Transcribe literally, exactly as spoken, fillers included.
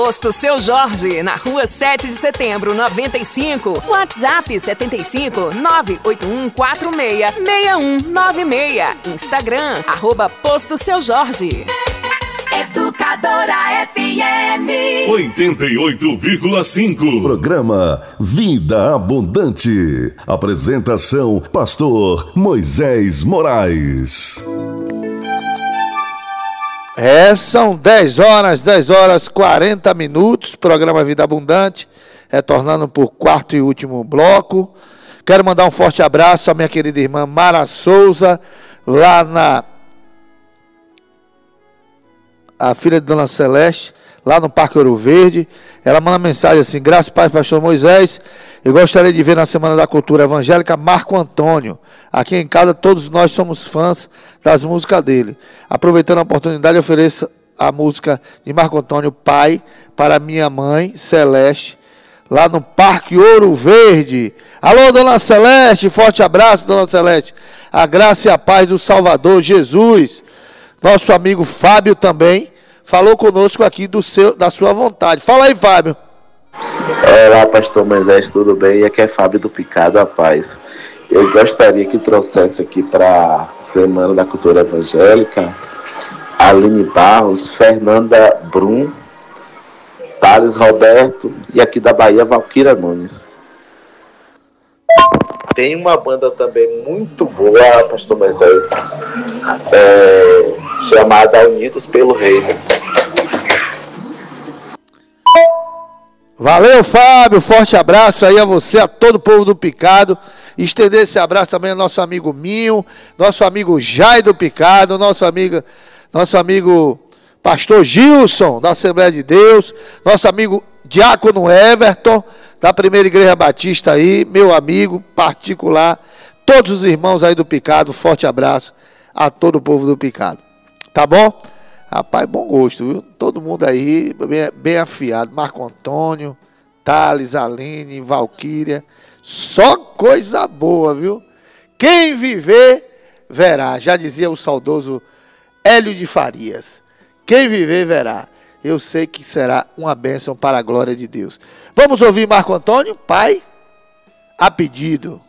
Posto Seu Jorge, na rua sete de setembro, noventa e cinco. WhatsApp setenta e cinco, nove oito um quatro seis, seis um nove seis. Instagram, arroba Posto Seu Jorge. Educadora F M oitenta e oito vírgula cinco. Programa Vida Abundante. Apresentação: Pastor Moisés Moraes. É, são dez horas, dez horas quarenta minutos. Programa Vida Abundante, retornando por quarto e último bloco. Quero mandar um forte abraço à minha querida irmã Mara Souza, lá na a filha de Dona Celeste, lá no Parque Ouro Verde. Ela manda mensagem assim: graças, Pai, Pastor Moisés, eu gostaria de ver na Semana da Cultura Evangélica Marco Antônio. Aqui em casa todos nós somos fãs das músicas dele. Aproveitando a oportunidade, eu ofereço a música de Marco Antônio, Pai, para minha mãe Celeste, lá no Parque Ouro Verde. Alô, Dona Celeste, forte abraço, Dona Celeste. A graça e a paz do Salvador Jesus. Nosso amigo Fábio também falou conosco aqui do seu, da sua vontade. Fala aí, Fábio. Olá, Pastor Moisés, tudo bem? E aqui é Fábio do Picado, a paz. Eu gostaria que trouxesse aqui para a Semana da Cultura Evangélica Aline Barros, Fernanda Brum, Thales Roberto e aqui da Bahia, Valquíria Nunes. Tem uma banda também muito boa, Pastor Moisés, é, chamada Unidos pelo Reino. Valeu, Fábio, forte abraço aí a você, a todo o povo do Picado. Estender esse abraço também ao nosso amigo Minho, nosso amigo Jai do Picado, nosso amigo, nosso amigo Pastor Gilson, da Assembleia de Deus, nosso amigo Diácono Everton, da Primeira Igreja Batista aí, meu amigo particular, todos os irmãos aí do Picado, forte abraço a todo o povo do Picado. Tá bom? Rapaz, bom gosto, viu? Todo mundo aí, bem, bem afiado. Marco Antônio, Thales, Aline, Valquíria. Só coisa boa, viu? Quem viver, verá. Já dizia o saudoso Hélio de Farias. Quem viver, verá. Eu sei que será uma bênção para a glória de Deus. Vamos ouvir Marco Antônio, Pai, a pedido.